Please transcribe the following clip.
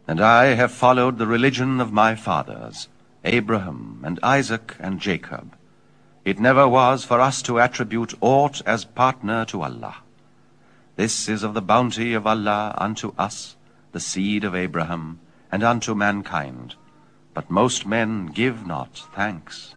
And I have followed the religion of my fathers, Abraham and Isaac and Jacob. It never was for us to attribute aught as partner to Allah. This is of the bounty of Allah unto us, the seed of Abraham, and unto mankind. But most men give not thanks.